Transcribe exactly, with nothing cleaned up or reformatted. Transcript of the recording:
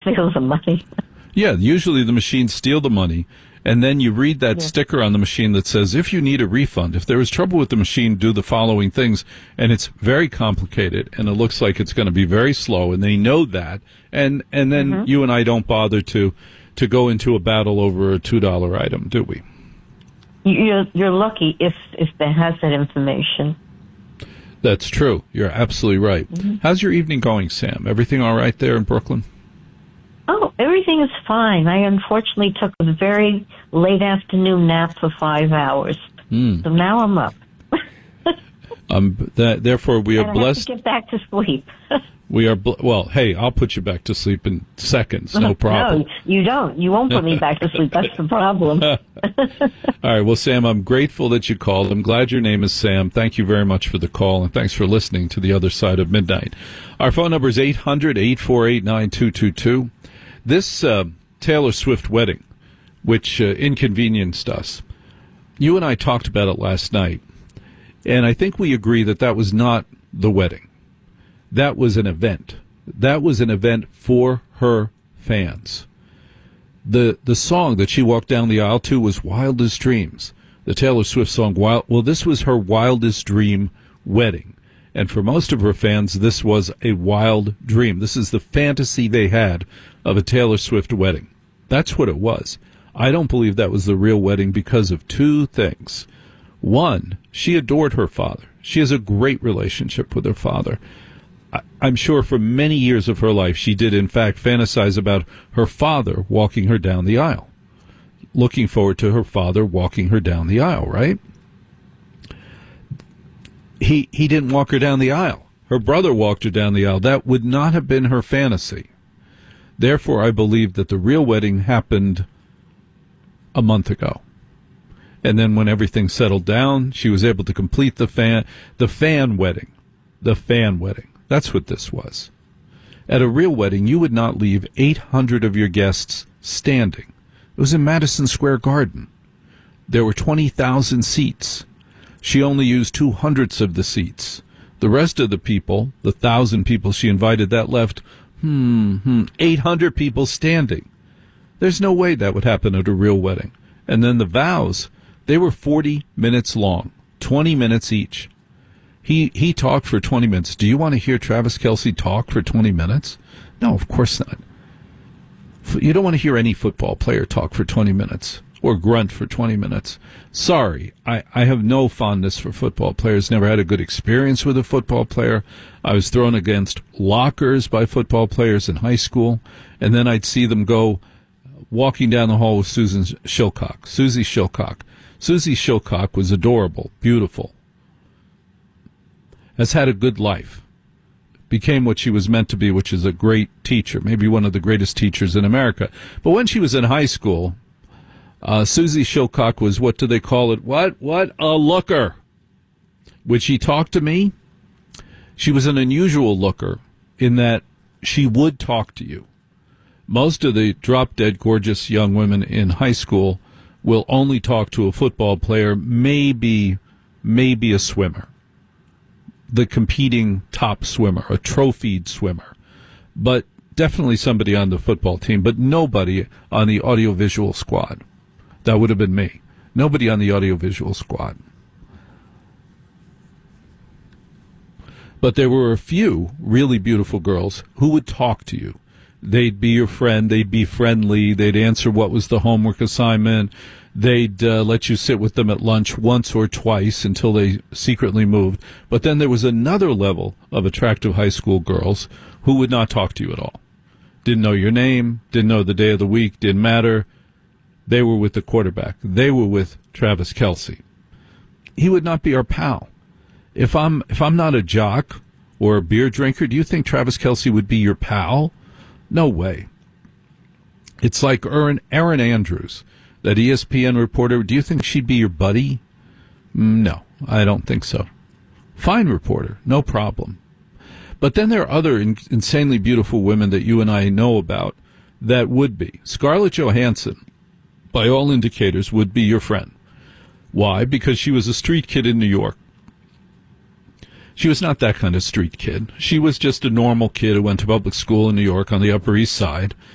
steal the money. Yeah, usually the machines steal the money, and then you read that Yeah. sticker on the machine that says, if you need a refund, if there is trouble with the machine, do the following things. And it's very complicated, and it looks like it's going to be very slow, and they know that. And and then Mm-hmm. you and I don't bother to, to go into a battle over a two dollar item, do we? You're, you're lucky if, if they has that information. That's true. You're absolutely right. Mm-hmm. How's your evening going, Sam? Everything all right there in Brooklyn? Oh, everything is fine. I unfortunately took a very late afternoon nap for five hours. Mm. So now I'm up. Um, that, therefore, we are and I blessed. have to get back to sleep. We are bl- well. Hey, I'll put you back to sleep in seconds. No problem. No, you don't. You won't put me back to sleep. That's the problem. All right. Well, Sam, I'm grateful that you called. I'm glad your name is Sam. Thank you very much for the call, and thanks for listening to The Other Side of Midnight. Our phone number is eight hundred, eight four eight, nine two two two. This uh, Taylor Swift wedding, which uh, inconvenienced us, you and I talked about it last night, and I think we agree that that was not the wedding. That was an event. That was an event for her fans. The the song that she walked down the aisle to was Wildest Dreams. The Taylor Swift song, Wild, well, this was her wildest dream wedding. And for most of her fans, this was a wild dream. This is the fantasy they had of a Taylor Swift wedding. That's what it was. I don't believe that was the real wedding because of two things. One, she adored her father. She has a great relationship with her father. I, I'm sure for many years of her life, she did, in fact, fantasize about her father walking her down the aisle. Looking forward to her father walking her down the aisle, right? He he didn't walk her down the aisle. Her brother walked her down the aisle. That would not have been her fantasy. Therefore, I believe that the real wedding happened a month ago. And then when everything settled down, she was able to complete the fan the fan wedding. The fan wedding. That's what this was. At a real wedding, you would not leave eight hundred of your guests standing. It was in Madison Square Garden. There were twenty thousand seats. She only used two hundredths of the seats. The rest of the people, the thousand people she invited, that left, hmm, hmm, eight hundred people standing. There's no way that would happen at a real wedding. And then the vows, they were forty minutes long, twenty minutes each. He he talked for twenty minutes. Do you want to hear Travis Kelce talk for twenty minutes? No, of course not. You don't want to hear any football player talk for twenty minutes or grunt for twenty minutes. Sorry, I, I have no fondness for football players, never had a good experience with a football player. I was thrown against lockers by football players in high school, and then I'd see them go walking down the hall with Susan Shilcock, Susie Shilcock. Susie Shilcock was adorable, beautiful, has had a good life, became what she was meant to be, which is a great teacher, maybe one of the greatest teachers in America. But when she was in high school, uh, Susie Shilcock was, what do they call it? What? What? A looker. Would she talk to me? She was an unusual looker in that she would talk to you. Most of the drop-dead gorgeous young women in high school will only talk to a football player, maybe, maybe a swimmer, the competing top swimmer, a trophied swimmer, but definitely somebody on the football team, but nobody on the audiovisual squad. That would have been me. Nobody on the audiovisual squad. But there were a few really beautiful girls who would talk to you. They'd be your friend. They'd be friendly. They'd answer what was the homework assignment. They'd uh, let you sit with them at lunch once or twice until they secretly moved. But then there was another level of attractive high school girls who would not talk to you at all. Didn't know your name, didn't know the day of the week, didn't matter. They were with the quarterback. They were with Travis Kelce. He would not be our pal. If I'm if I'm not a jock or a beer drinker, do you think Travis Kelce would be your pal? No way. It's like Erin, Erin Andrews, that E S P N reporter. Do you think she'd be your buddy? No, I don't think so. Fine reporter, no problem. But then there are other in, insanely beautiful women that you and I know about that would be. Scarlett Johansson, by all indicators, would be your friend. Why? Because she was a street kid in New York. She was not that kind of street kid. She was just a normal kid who went to public school in New York on the Upper East Side,